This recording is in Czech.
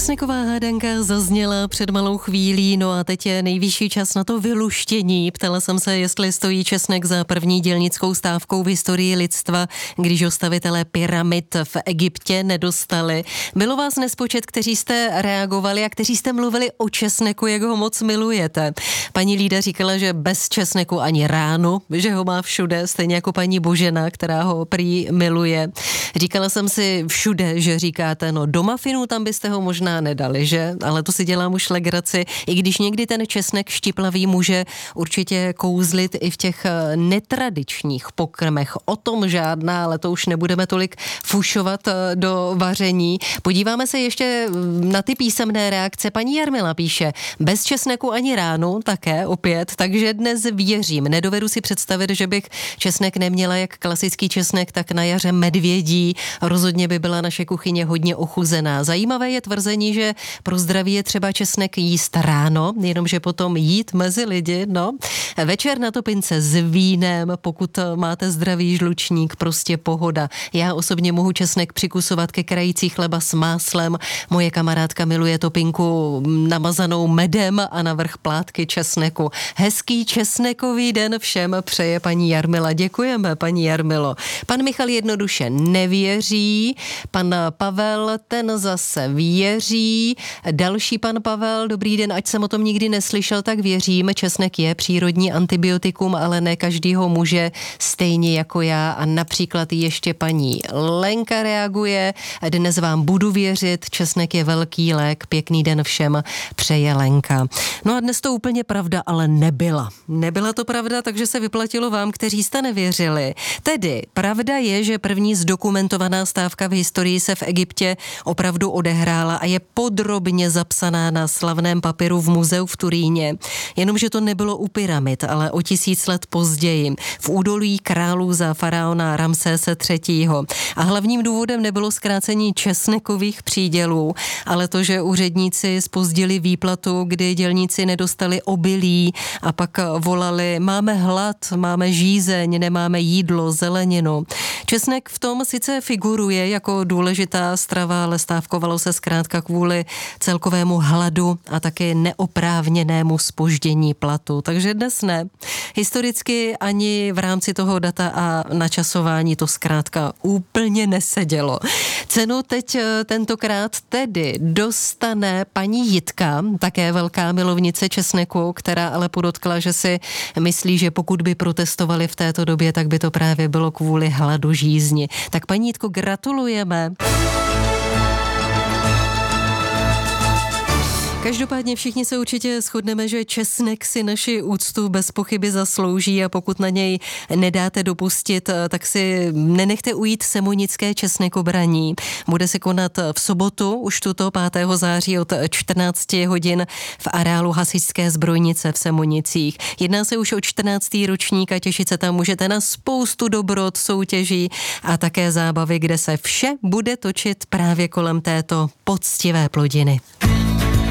Česneková hádanka zazněla před malou chvílí, no a teď je nejvyšší čas na to vyluštění. Ptala jsem se, jestli stojí česnek za první dělnickou stávkou v historii lidstva, když ho stavitelé pyramid v Egyptě nedostali. Bylo vás nespočet, kteří jste reagovali a kteří jste mluvili o česneku, jak ho moc milujete. Paní Lída říkala, že bez česneku ani ránu, že ho má všude, stejně jako paní Božena, která ho prý miluje. Říkala jsem si všude, že říkáte, no do mafinu tam byste ho možná nedali, že? Ale to si dělám už legraci, i když někdy ten česnek štiplavý může určitě kouzlit i v těch netradičních pokrmech. O tom žádná, ale to už nebudeme tolik fušovat do vaření. Podíváme se ještě na ty písemné reakce. Paní Jarmila píše, bez česneku ani ránu, také opět, takže dnes věřím. Nedovedu si představit, že bych česnek neměla jak klasický česnek, tak na jaře medvědí. Rozhodně by byla naše kuchyně hodně ochuzená. Zajímavé je tvrzení, že pro zdraví je třeba česnek jíst ráno, jenomže potom jít mezi lidi, no. Večer na topince s vínem, pokud máte zdravý žlučník, prostě pohoda. Já osobně mohu česnek přikusovat ke krající chleba s máslem. Moje kamarádka miluje topinku namazanou medem a navrch plátky česneku. Hezký česnekový den všem přeje paní Jarmila. Děkujeme, paní Jarmilo. Pan Michal jednoduše nevěří, pan Pavel ten zase věří. Další pan Pavel, dobrý den, ať jsem o tom nikdy neslyšel, tak věřím. Česnek je přírodní antibiotikum, ale ne každý ho může, stejně jako já. A například ještě paní Lenka reaguje. Dnes vám budu věřit, česnek je velký lék. Pěkný den všem přeje Lenka. No a dnes to úplně pravda, ale nebyla. Nebyla to pravda, takže se vyplatilo vám, kteří jste nevěřili. Tedy pravda je, že první zdokumentovaná stávka v historii se v Egyptě opravdu odehrála a je podrobně zapsaná na slavném papíru v muzeu v Turíně. Jenomže to nebylo u pyramid, ale o 1000 let později, v údolí králů za faraona Ramsése III. A hlavním důvodem nebylo zkrácení česnekových přídělů, ale to, že úředníci zpozdili výplatu, kdy dělníci nedostali obilí a pak volali, máme hlad, máme žízeň, nemáme jídlo, zeleninu. Česnek v tom sice figuruje jako důležitá strava, ale stávkovalo se zkrátka kvůli celkovému hladu a taky neoprávněnému zpoždění platu. Takže dnes ne. Historicky ani v rámci toho data a načasování to zkrátka úplně nesedělo. Cenu teď tentokrát tedy dostane paní Jitka, také velká milovnice česneku, která ale podotkla, že si myslí, že pokud by protestovali v této době, tak by to právě bylo kvůli hladu žízni. Tak paní Jitko, gratulujeme. Každopádně všichni se určitě shodneme, že česnek si naši úctu bez pochyby zaslouží a pokud na něj nedáte dopustit, tak si nenechte ujít semonické česnekobraní. Bude se konat v sobotu, už tuto 5. září od 14 hodin v areálu hasičské zbrojnice v Semonicích. Jedná se už o 14. ročník a těšit se tam můžete na spoustu dobrot, soutěží a také zábavy, kde se vše bude točit právě kolem této poctivé plodiny.